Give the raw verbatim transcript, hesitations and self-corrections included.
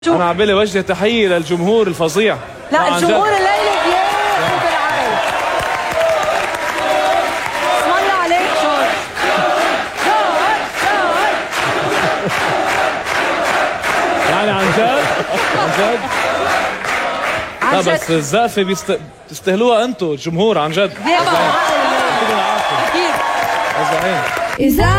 أنا عبالي وجه تحية للجمهور الفظيع. لا الجمهور الليلة بياخد العقل. اسم الله عليك جورج. يعني عن جد عن جد لا بس الزقفة بيست... بتستهلوها انتو الجمهور عن جد. بياخد العقل. اكيد. إذا